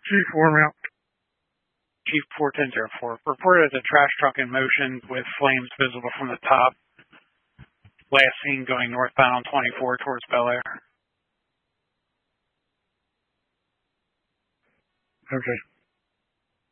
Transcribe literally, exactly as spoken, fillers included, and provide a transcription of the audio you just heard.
Chief four mount. Chief four ten zero four. Reported as a trash truck in motion with flames visible from the top. Last seen going northbound on twenty-four towards Bel Air. Okay.